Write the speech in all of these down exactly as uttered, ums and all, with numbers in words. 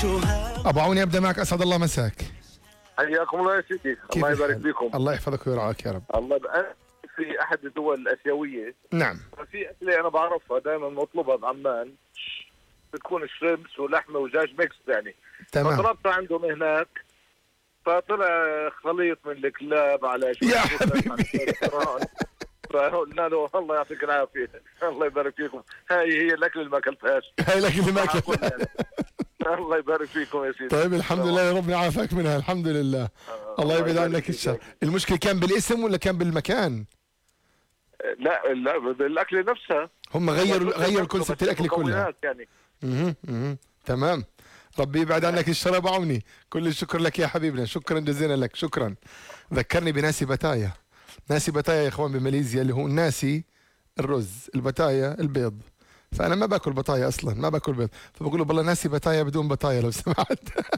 ابو عوني ابدا معك. اسعد الله مساك. حياكم الله يا سيدي. الله يبارك فيكم. الله يحفظك ويرعاك يا رب. الله ب... في احد الدول الاسيويه نعم في اكله انا بعرفها دائما مطلوبه بعمان، بتكون شريمس ولحمه ودجاج ميكس يعني. تمام. فطلبتها عندهم هناك، فطلع خليط من الكلاب على شويه يا حبيبي. فقلنا له الله يعطيك العافيه، الله يبارك فيكم، هاي هي الاكل اللي ما اكلتهاش. هاي الاكل اللي ما اكلتهاش. الله يبارك فيكم يا سيدي. طيب الحمد لله يا رب يعافاك منها، الحمد لله. آه الله يبعد عنك الشر. المشكله كان بالاسم ولا كان بالمكان؟ لا لا بالاكل نفسها. هم غيروا غيروا كونسبت الاكل كلها يعني. اها اها تمام. ربي يبعد عنك الشر ابو عوني. كل الشكر لك يا حبيبنا، شكرا جزيلا لك. شكرا. ذكرني بناسي بتايا. ناسي بتايا يا اخوان بماليزيا، اللي هو الناسي الرز، البتايا البيض. فانا ما باكل بطايا اصلا، ما باكل بيض، فبقول له بالله ناسي بتايا بدون بطايا لو سمحت.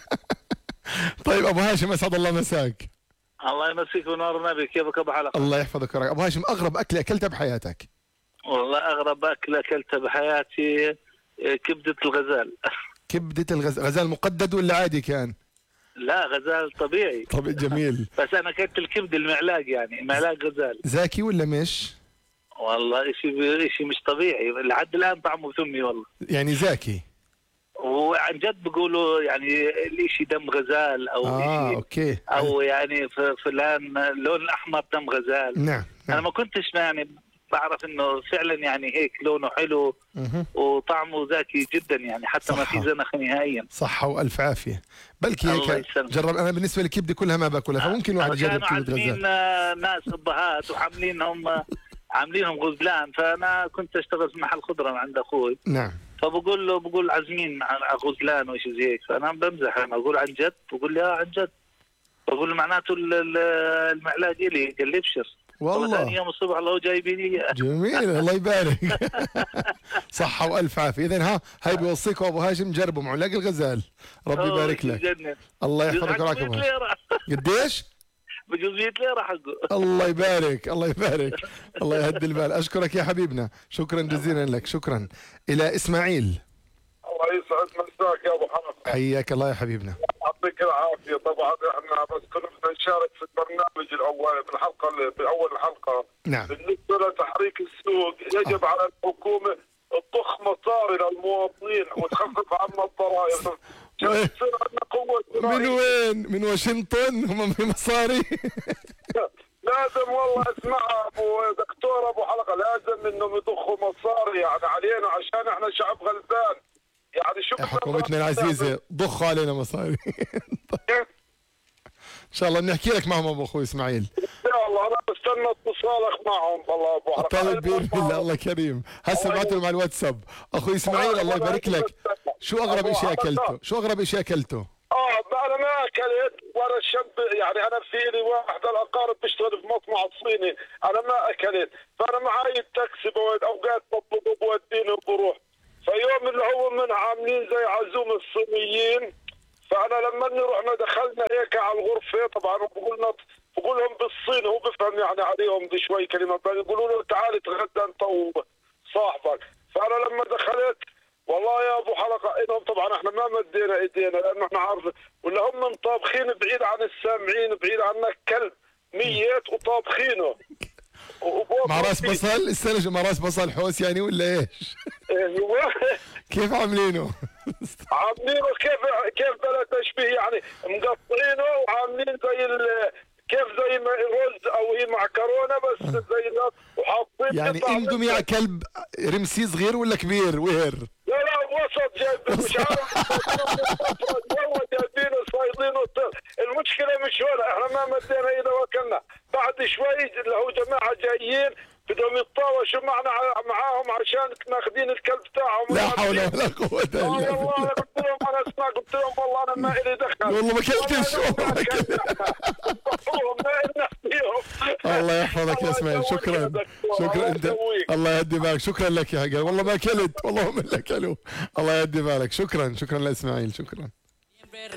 طيب ابو هاشم اسعد الله مساك. الله يمسيك ونور النبي. كيفك ابو حلقه؟ الله يحفظك ويرعاك. ابو هاشم اغرب اكله اكلتها بحياتك؟ والله اغرب اكله اكلتها بحياتي كبده الغزال. كبده الغزال. غزال مقدد ولا عادي كان؟ لا غزال طبيعي. طبيعي جميل. بس انا اكلت الكبده المعلاق، يعني معلاق غزال. زاكي ولا مش؟ والله شيء شيء مش طبيعي لحد الان، طعمه ثمي والله. يعني زاكي. وعن جد بيقولوا يعني الاشي دم غزال او اه إشي اوكي او يعني فلان لون الاحمر دم غزال. نعم, نعم. انا ما كنتش يعني بعرف انه فعلا يعني هيك لونه حلو مه. وطعمه زاكي جدا يعني، حتى صحة. ما في زنخ نهائيا. صحة والف عافية. بلكي هيك جرب. انا بالنسبة للكبدة كلها ما باكلها، فممكن واحد يجرب كبدة غزال. كانوا عازمين ناس ابهات وحاملينهم عاملينهم غزلان، فانا كنت اشتغل في محل خضره عند اخوي. نعم. فبقول له بقول عازمين على غزلان وشي زي هيك، فانا بمزح انا اقول عن جد؟ بقول لي اه عن جد. بقول له معناته المعلاق الي. قال لي ابشر والله. ثاني يوم الصبح الله جايبين لي. جميل الله يبارك. صحة والف عافية. اذا ها هاي بوصيكم ابو هاشم جربوا معلاق الغزال. ربي يبارك لك. جنن. الله يحفظك ويرعاك ابو هاشم. قديش؟ بجوز مية ليرة حقه. الله يبارك الله يبارك. الله يهدي البال. اشكرك يا حبيبنا، شكرا جزيلا لك. شكرا. الى اسماعيل. الله يسعد مساك يا ابو حنفي. حياك الله يا حبيبنا. يعطيك العافيه. طبعا احنا بس كنا بدنا نشارك في البرنامج الاول في الحلقه في اول الحلقه. نعم. بالنسبه لتحريك السوق يجب على الحكومه تضخ مصاري للمواطنين وتخفف عنا الضرائب. من وين؟ من واشنطن هم في مصاري. لازم والله اسمع ابو دكتور ابو حلقه، لازم انهم يضخوا مصاري يعني علينا عشان احنا شعب غلبان. يعني شو حكومتنا العزيزه ضخوا علينا مصاري. ان شاء الله بنحكي لك معهم ابو اخوي اسماعيل. ان شاء الله انا بستنى اتصالك معهم. والله ابو حلقه طيب باذن الله. الله كريم. هسه ابعث لهم على الواتساب. اخوي اسماعيل الله يبارك لك. شو اغرب شيء اكلته؟ شو اغرب شيء اكلته؟ اه انا ما اكلت وانا شاب يعني. انا في لي واحد الاقارب بيشتغل في مصنع صيني، انا ما اكلت، فانا معي التاكسي اوقات بطلبه بوديني وبروح. فيوم اللي هو من عاملين زي عزوم الصينيين، فانا لما رحنا دخلنا هيك على الغرفه، طبعا بقولنا بقول لهم بالصين، هو بفهم يعني عليهم بشوي كلمات، بيقولوا له تعال اتغدى انت وصاحبك. فانا لما دخلت والله يا ابو حلقه انهم طبعا احنا ما مدينا ايدينا لانه احنا عارفين، ولا هم طابخين بعيد عن السامعين، بعيد عنك كلب ميت وطابخينه مع راس بصل. استنى، مع راس بصل حوس يعني ولا ايش؟ ايوه. كيف عاملينه؟ عاملينه كيف كيف بلا تشبيه يعني، مقطعينه وعاملين زي كيف زي رز او هي معكرونه بس زي وحاطين يعني انتم يا كلب رمسي صغير ولا كبير وهر؟ لا لا وسط جايب مش عارف والله جايبينه صايدينه. المشكله مش هنا، احنا ما مدينا ايده وكلنا. بعد شوي اللي هو جماعه جايين بدهم يتطاوشوا معنا معاهم عشان ماخذين الكلب تاعهم. لا حول ولا قوه الا بالله. والله انا قلت لهم انا اسمع قلت لهم والله انا ما الي دخل. والله ما اكلتش. الله يحفظك يا اسماعيل. شكرا شكرا انت. الله يهدي بالك. شكرا لك يا حقا. والله ما اكلت والله هم اللي اكلوا. الله يهدي بالك. شكرا شكرا لاسماعيل. شكرا.